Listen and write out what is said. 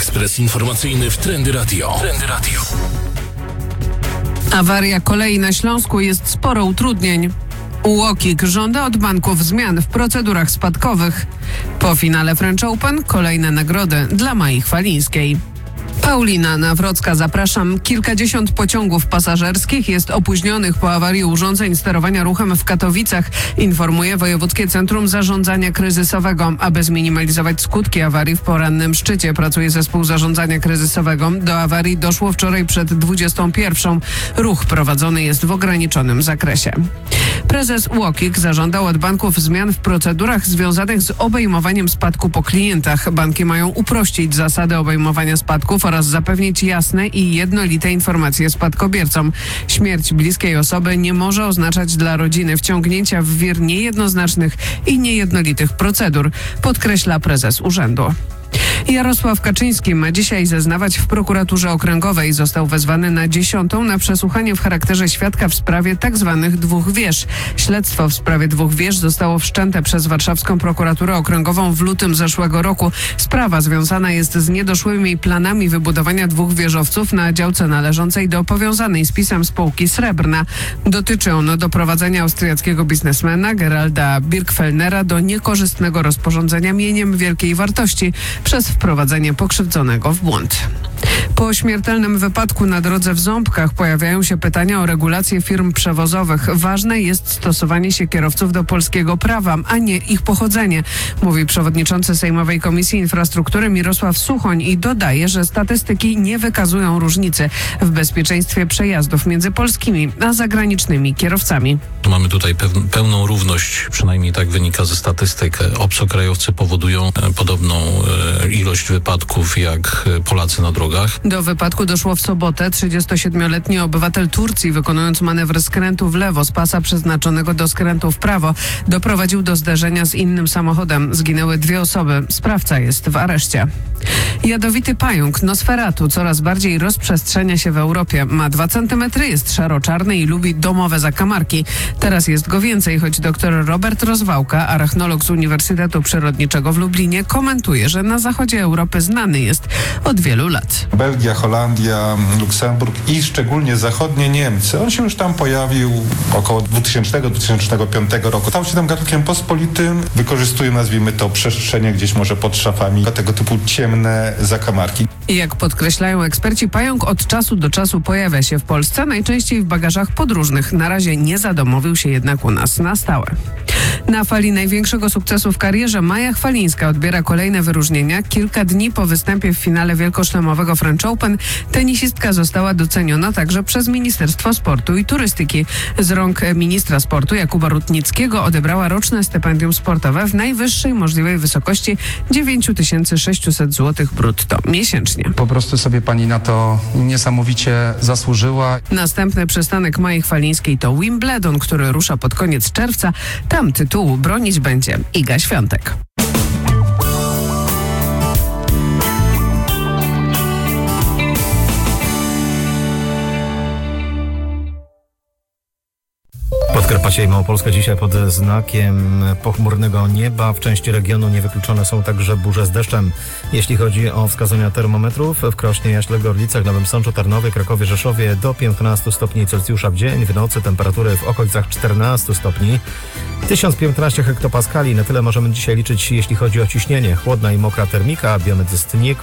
Ekspres informacyjny w Trendy Radio. Awaria kolei na Śląsku, jest sporo utrudnień. UOKiK żąda od banków zmian w procedurach spadkowych. Po finale French Open kolejne nagrody dla Mai Chwalińskiej. Paulina Nawrocka, zapraszam. Kilkadziesiąt pociągów pasażerskich jest opóźnionych po awarii urządzeń sterowania ruchem w Katowicach, informuje Wojewódzkie Centrum Zarządzania Kryzysowego. Aby zminimalizować skutki awarii, w porannym szczycie pracuje zespół zarządzania kryzysowego. Do awarii doszło wczoraj przed 21:00. Ruch prowadzony jest w ograniczonym zakresie. Prezes UOKiK zażądał od banków zmian w procedurach związanych z obejmowaniem spadku po klientach. Banki mają uprościć zasady obejmowania spadków oraz zapewnić jasne i jednolite informacje spadkobiercom. Śmierć bliskiej osoby nie może oznaczać dla rodziny wciągnięcia w wir niejednoznacznych i niejednolitych procedur, podkreśla prezes urzędu. Jarosław Kaczyński ma dzisiaj zeznawać w prokuraturze okręgowej. Został wezwany na 10. na przesłuchanie w charakterze świadka w sprawie tzw. dwóch wież. Śledztwo w sprawie dwóch wież zostało wszczęte przez warszawską prokuraturę okręgową w lutym zeszłego roku. Sprawa związana jest z niedoszłymi planami wybudowania dwóch wieżowców na działce należącej do powiązanej z PiS-em spółki Srebrna. Dotyczy ono doprowadzenia austriackiego biznesmena Geralda Birkfellnera do niekorzystnego rozporządzenia mieniem wielkiej wartości przez wprowadzenie pokrzywdzonego w błąd. Po śmiertelnym wypadku na drodze w Ząbkach pojawiają się pytania o regulacje firm przewozowych. Ważne jest stosowanie się kierowców do polskiego prawa, a nie ich pochodzenie, mówi przewodniczący Sejmowej Komisji Infrastruktury Mirosław Suchoń i dodaje, że statystyki nie wykazują różnicy w bezpieczeństwie przejazdów między polskimi a zagranicznymi kierowcami. Mamy tutaj pełną równość, przynajmniej tak wynika ze statystyk. Obcokrajowcy powodują podobną ilość wypadków jak Polacy na drogach. Do wypadku doszło w sobotę. 37-letni obywatel Turcji, wykonując manewr skrętu w lewo z pasa przeznaczonego do skrętu w prawo, doprowadził do zderzenia z innym samochodem. Zginęły 2 osoby. Sprawca jest w areszcie. Jadowity pająk Nosferatu coraz bardziej rozprzestrzenia się w Europie. Ma 2 centymetry, jest szaro-czarny i lubi domowe zakamarki. Teraz jest go więcej, choć dr Robert Rozwałka, arachnolog z Uniwersytetu Przyrodniczego w Lublinie, komentuje, że na zachodzie Europy znany jest od wielu lat. Belgia, Holandia, Luksemburg i szczególnie zachodnie Niemcy. On się już tam pojawił około 2000-2005 roku. Stał się tam gatunkiem pospolitym. Wykorzystuje, nazwijmy to, przestrzenie gdzieś może pod szafami, tego typu ciemne zakamarki. Jak podkreślają eksperci, pająk od czasu do czasu pojawia się w Polsce, najczęściej w bagażach podróżnych. Na razie nie zadomowił się jednak u nas na stałe. Na fali największego sukcesu w karierze Maja Chwalińska odbiera kolejne wyróżnienia. Kilka dni po występie w finale wielkoszlemowego French Open tenisistka została doceniona także przez Ministerstwo Sportu i Turystyki. Z rąk ministra sportu Jakuba Rutnickiego odebrała roczne stypendium sportowe w najwyższej możliwej wysokości 9600 zł brutto miesięcznie. Po prostu sobie pani na to niesamowicie zasłużyła. Następny przystanek Mai Chwalińskiej to Wimbledon, który rusza pod koniec czerwca. Tam tytułu bronić będzie Iga Świątek. Podkarpacie i Małopolska dzisiaj pod znakiem pochmurnego nieba. W części regionu niewykluczone są także burze z deszczem. Jeśli chodzi o wskazania termometrów, w Krośnie, Jaśle, Gorlicach, Nowym Sączu, Tarnowie, Krakowie, Rzeszowie do 15 stopni Celsjusza w dzień. W nocy temperatury w okolicach 14 stopni. 1015 hektopaskali. Na tyle możemy dzisiaj liczyć, jeśli chodzi o ciśnienie. Chłodna i mokra termika, biometry nie